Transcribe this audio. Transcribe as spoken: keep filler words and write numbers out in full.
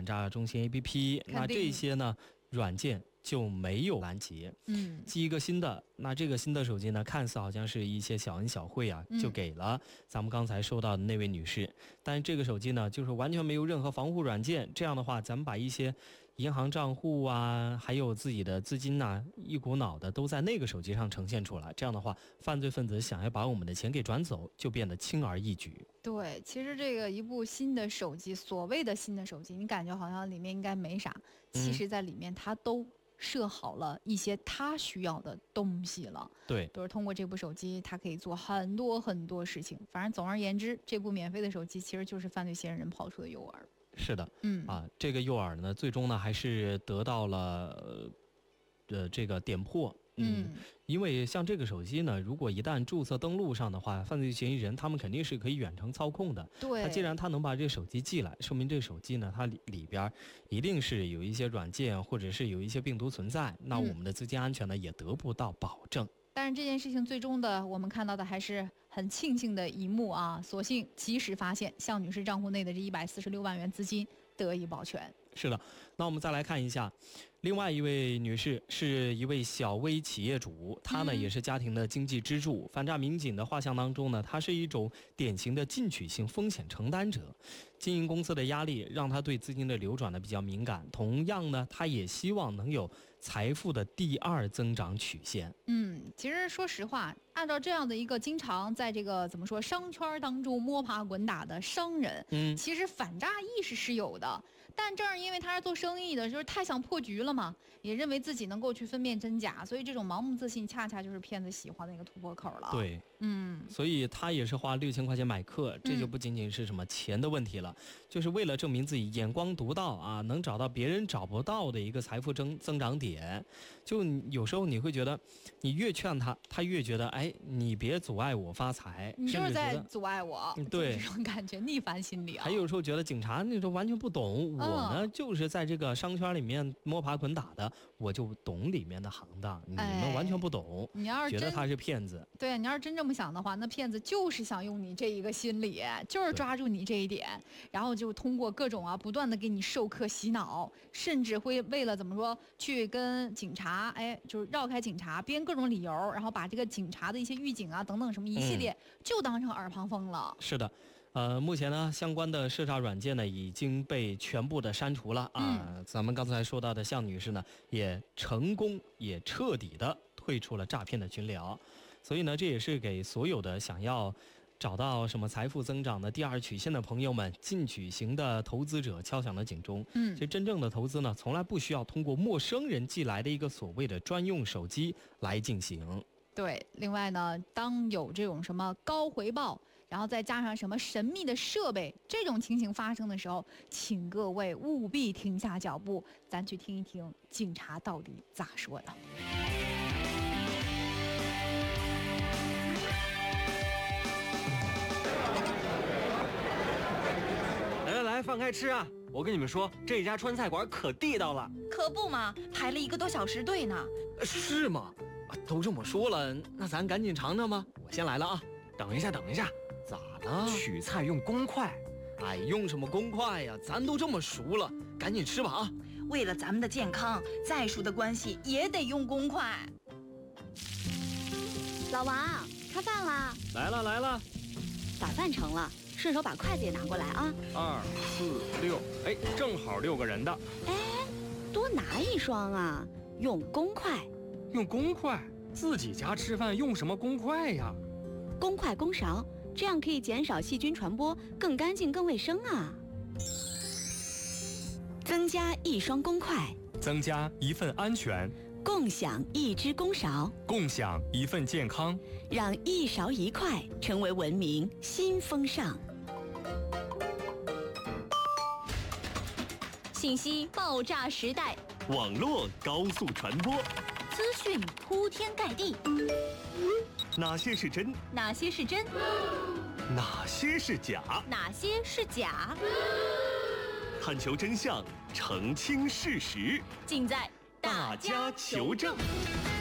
诈中心 A P P， 那这些呢软件就没有拦截。 嗯， 寄一个新的，那这个新的手机呢，看似好像是一些小恩小惠啊，就给了咱们刚才说到的那位女士。但是这个手机呢，就是完全没有任何防护软件。这样的话，咱们把一些银行账户啊，还有自己的资金呐、啊，一股脑的都在那个手机上呈现出来。这样的话，犯罪分子想要把我们的钱给转走，就变得轻而易举。 对，其实这个一部新的手机，所谓的新的手机，你感觉好像里面应该没啥，其实在里面它都设好了一些他需要的东西了。 对， 都是通过这部手机，他可以做很多很多事情。反正总而言之，这部免费的手机其实就是犯罪嫌疑人抛出的诱饵。 是的， 嗯啊，这个诱饵呢，最终呢还是得到了呃这个点破。嗯，因为像这个手机呢，如果一旦注册登录上的话，犯罪嫌疑人他们肯定是可以远程操控的。 对， 他既然他能把这个手机寄来，说明这个手机呢，它里里边一定是有一些软件或者是有一些病毒存在，那我们的资金安全呢、嗯、也得不到保证。 但是这件事情最终的我们看到的还是很庆幸的一幕啊，所幸及时发现，向女士账户内的这一百四十六万元资金得以保全。 是的，那我们再来看一下，另外一位女士是一位小微企业主，她呢、嗯、也是家庭的经济支柱。反诈民警的画像当中呢，她是一种典型的进取性风险承担者。经营公司的压力让她对资金的流转呢比较敏感，同样呢，她也希望能有财富的第二增长曲线。 嗯，其实说实话，按照这样的一个经常在这个怎么说商圈当中摸爬滚打的商人， 嗯， 其实反诈意识是有的，但正是因为他是做生意的，就是太想破局了嘛，也认为自己能够去分辨真假，所以这种盲目自信恰恰就是骗子喜欢的一个突破口了。 对， 嗯， 所以他也是花六千块钱买课，这就不仅仅是什么钱的问题了，嗯、就是为了证明自己眼光独到啊，能找到别人找不到的一个财富增增长点。就有时候你会觉得，你越劝他，他越觉得，哎，你别阻碍我发财， 你就是在阻碍我， 对， 这种感觉逆反心理啊。 还有时候觉得警察那种完全不懂，嗯、我呢就是在这个商圈里面摸爬滚打的，我就懂里面的行当，你们完全不懂， 哎、你要是觉得他是骗子。 对，你要是真这么想的话，那骗子就是想用你这一个心理，就是抓住你这一点，然后就通过各种啊不断的给你授课洗脑，甚至会为了怎么说去跟警察，哎，就是绕开警察，编各种理由，然后把这个警察的一些预警啊等等什么一系列、嗯、就当成耳旁风了。 是的。呃，目前呢，相关的涉诈软件呢已经被全部的删除了啊。 嗯、 咱们刚才说到的向女士呢，也成功也彻底的退出了诈骗的群聊。所以呢，这也是给所有的想要找到什么财富增长的第二曲线的朋友们，进取型的投资者敲响了警钟。 嗯， 其实真正的投资呢，从来不需要通过陌生人寄来的一个所谓的专用手机来进行。 对，另外呢，当有这种什么高回报，然后再加上什么神秘的设备这种情形发生的时候，请各位务必停下脚步，咱去听一听警察到底咋说的。 来来来，放开吃啊！我跟你们说，这家川菜馆可地道了。 可不嘛，排了一个多小时队呢。 是吗？都这么说了，那咱赶紧尝尝吧。我先来了啊！等一下，等一下， 咋了？ 取菜用公筷。 哎，用什么公筷呀？咱都这么熟了，赶紧吃吧啊！ 为了咱们的健康，再熟的关系也得用公筷。 老王，开饭啦！ 来了来了， 把饭盛了，顺手把筷子也拿过来啊！ 二四六，哎，正好六个人的。 哎，多拿一双啊！用公筷。 用公筷？自己家吃饭用什么公筷呀？ 公筷公勺，这样可以减少细菌传播，更干净更卫生啊！增加一双公筷， 增加一份安全， 共享一只公勺， 共享一份健康， 让一勺一筷成为文明新风尚。 信息爆炸时代， 网络高速传播， 资讯铺天盖地， 哪些是真？ 哪些是真？ 哪些是假？ 哪些是假？ 探求真相，澄清事实， 尽在大家求证。